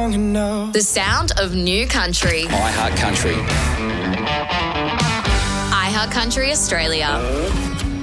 strong enough. The sound of new country. I Heart Country. I Heart Country Australia.